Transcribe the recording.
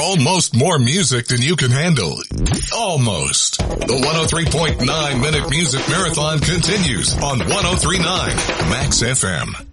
almost more music than you can handle. Almost. The 103.9 Minute Music Marathon continues on 103.9 Max FM.